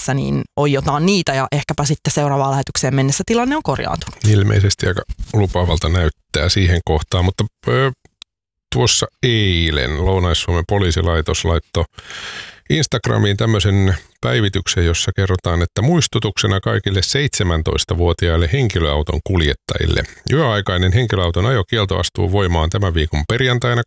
mennessä niin oiotaan niitä ja ehkäpä sitten seuraavaan lähetykseen mennessä tilanne on korjaantunut. Ilmeisesti aika lupaavalta näyttää siihen kohtaan, mutta tuossa eilen Lounais-Suomen poliisilaitos laittoi Instagramiin tämmöisen päivityksen, jossa kerrotaan, että muistutuksena kaikille 17-vuotiaille henkilöauton kuljettajille. Yöaikainen henkilöauton ajokielto astuu voimaan tämän viikon perjantaina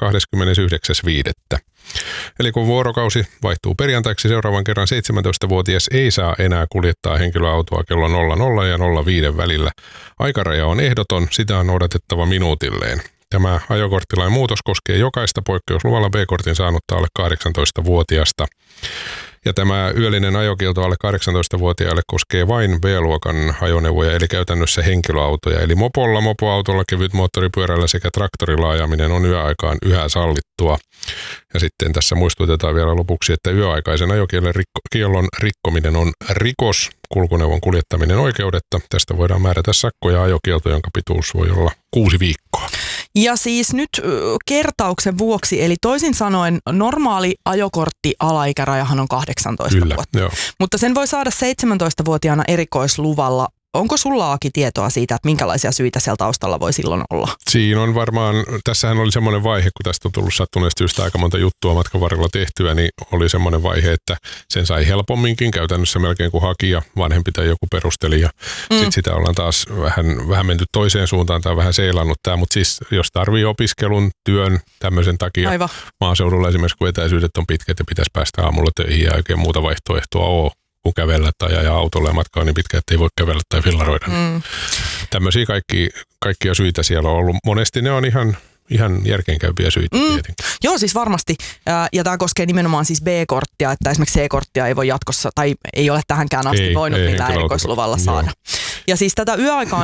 29.5. Eli kun vuorokausi vaihtuu perjantaiksi, seuraavan kerran 17-vuotias ei saa enää kuljettaa henkilöautoa kello 00 ja 05 välillä. Aikaraja on ehdoton, sitä on noudatettava minuutilleen. Tämä ajokorttilain muutos koskee jokaista poikkeusluvalla B-kortin saanutta alle 18-vuotiasta. Ja tämä yöllinen ajokielto alle 18-vuotiaille koskee vain B-luokan ajoneuvoja, eli käytännössä henkilöautoja. Eli mopolla, mopoautolla, kevytmoottoripyörällä sekä traktorilla ajaminen on yöaikaan yhä sallittua. Ja sitten tässä muistutetaan vielä lopuksi, että yöaikaisen ajokiellon rikkominen on rikos, kulkuneuvon kuljettaminen oikeudetta. Tästä voidaan määrätä sakko ja ajokielto, jonka pituus voi olla 6 viikkoa. Ja siis nyt kertauksen vuoksi, eli toisin sanoen normaali ajokortti-alaikärajahan on 18 Kyllä, vuotta. joo. Mutta sen voi saada 17-vuotiaana erikoisluvalla. Onko sulla, Aaki, tietoa siitä, että minkälaisia syitä siellä taustalla voi silloin olla? Siinä on varmaan, tässähän oli semmoinen vaihe, kun tästä on tullut sattuneesta syystä aika monta juttua matkan varrella tehtyä, niin oli semmoinen vaihe, että sen sai helpomminkin käytännössä melkein kuin hakija, vanhempi tai joku perusteli ja sitten sitä ollaan taas vähän menty toiseen suuntaan tai vähän seilannut tämä, mutta siis jos tarvii opiskelun, työn, tämmöisen takia Aivan. Maaseudulla esimerkiksi kun etäisyydet on pitkät ja pitäisi päästä aamulla töihin ja oikein muuta vaihtoehtoa ole, kun kävellä tai ajaa autolla ja matkaa niin pitkä, että ei voi kävellä tai fillaroida. Tämmöisiä kaikkia syitä siellä on ollut. Monesti ne on ihan järkeenkäypiä syitä tietenkin. Joo, siis varmasti. Ja tämä koskee nimenomaan siis B-korttia, että esimerkiksi C-korttia ei voi jatkossa, tai ei ole tähänkään asti voinut millään erikoisluvalla saada. Ja siis tätä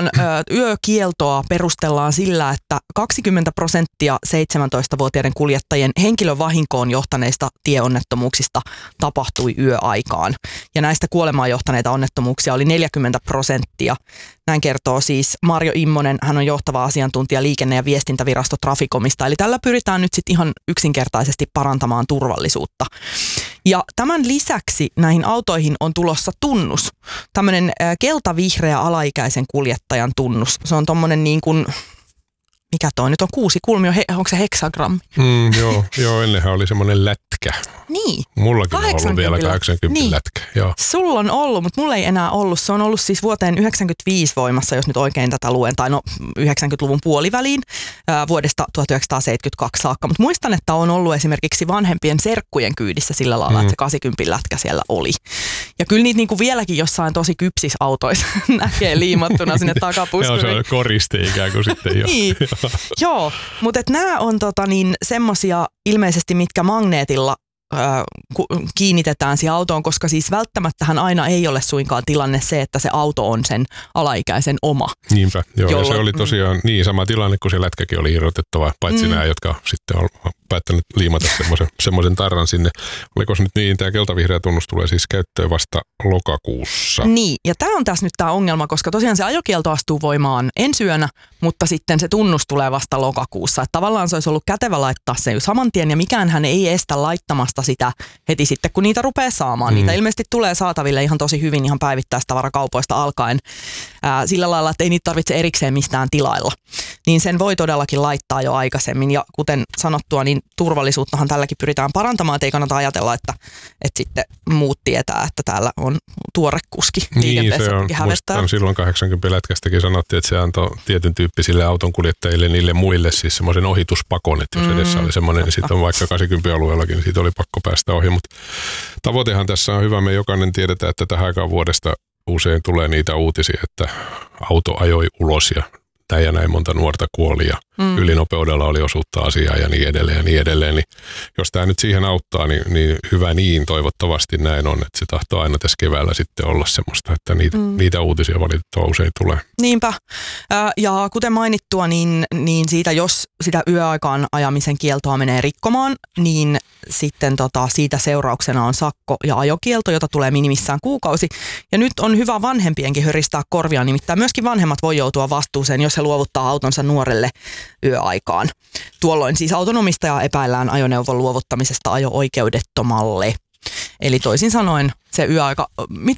yökieltoa perustellaan sillä, että 20% 17-vuotiaiden kuljettajien henkilövahinkoon johtaneista tieonnettomuuksista tapahtui yöaikaan. Ja näistä kuolemaan johtaneita onnettomuuksia oli 40%. Näin kertoo siis Marjo Immonen, hän on johtava asiantuntija liikenne- ja viestintävirasto Traficomista. Eli tällä pyritään nyt sitten ihan yksinkertaisesti parantamaan turvallisuutta. Ja tämän lisäksi näihin autoihin on tulossa tunnus, tämmöinen keltavihreä alaikäisen kuljettajan tunnus. Se on tommonen niin kuin, mikä toi nyt on, 6 kulmio, onko se heksagrammi? Joo, ennenhän oli semmoinen lätkä. Niin. Mullakin on ollut vielä 80 niin. lätkä. Joo. Sulla on ollut, mutta mulla ei enää ollut. Se on ollut siis vuoteen 1995 voimassa, jos nyt oikein tätä luen, tai 90-luvun puoliväliin vuodesta 1972 saakka. Mutta muistan, että on ollut esimerkiksi vanhempien serkkujen kyydissä sillä lailla, että se 80 lätkä siellä oli. Ja kyllä niitä niinku vieläkin jossain tosi kypsissä autoissa näkee liimattuna sinne takapuskuriin. Joo, se on koriste ikään kuin sitten jo. Niin. Joo, mutta nämä on semmosia ilmeisesti, mitkä magneetilla kiinnitetään siihen autoon, koska siis välttämättähän aina ei ole suinkaan tilanne se, että se auto on sen alaikäisen oma. Niinpä, joo, ja se oli tosiaan niin sama tilanne, kun se lätkäkin oli irrotettava, paitsi nämä, jotka sitten on päättänyt liimata semmoisen tarran sinne. Oliko se nyt niin, tämä keltavihreä tunnus tulee siis käyttöön vasta lokakuussa. Niin, ja tämä on tässä nyt tämä ongelma, koska tosiaan se ajokielto astuu voimaan ensi yönä, mutta sitten se tunnus tulee vasta lokakuussa. Että tavallaan se olisi ollut kätevä laittaa se saman tien, ja mikäänhän ei estä laittamasta sitä heti sitten, kun niitä rupeaa saamaan. Niitä ilmeisesti tulee saataville ihan tosi hyvin ihan päivittäistavarakaupoista alkaen sillä lailla, että ei niitä tarvitse erikseen mistään tilailla. Niin sen voi todellakin laittaa jo aikaisemmin, ja kuten sanottua, niin turvallisuuttahan tälläkin pyritään parantamaan, että ei kannata ajatella, että sitten muut tietää, että täällä on tuore kuski liikenteessä. Niin, se on silloin 80 lätkästäkin sanottiin, että se antoi tietyn tyyppisille autonkuljettajille, niille muille siis semmoisen ohituspakon, että jos edessä oli semmoinen, niin sitten on vaikka 80-alueellakin, niin siitä oli pakko päästä ohi, mutta tavoitehan tässä on hyvä, me jokainen tiedetään, että tähän aikaan vuodesta usein tulee niitä uutisia, että auto ajoi ulos ja näin monta nuorta kuoli ja ylinopeudella oli osuutta asiaa ja niin edelleen ja niin edelleen. Niin jos tämä nyt siihen auttaa, niin hyvä niin, toivottavasti näin on, että se tahtoo aina tässä keväällä sitten olla semmoista, että niitä uutisia valitettavasti usein tulee. Niinpä. Ja kuten mainittua, niin siitä, jos sitä yöaikaan ajamisen kieltoa menee rikkomaan, niin sitten siitä seurauksena on sakko ja ajokielto, jota tulee minimissään kuukausi. Ja nyt on hyvä vanhempienkin höristää korvia, nimittäin myöskin vanhemmat voi joutua vastuuseen, jos he luovuttaa autonsa nuorelle yöaikaan. Tuolloin siis autonomistajaa epäillään ajoneuvon luovuttamisesta ajo-oikeudettomalle. Eli toisin sanoen se yöaika,